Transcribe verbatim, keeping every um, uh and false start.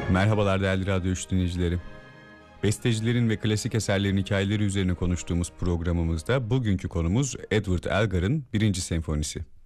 Merhabalar değerli Radyo üç dinleyicileri. Bestecilerin ve klasik eserlerin hikayeleri üzerine konuştuğumuz programımızda bugünkü konumuz Edward Elgar'ın birinci senfonisi.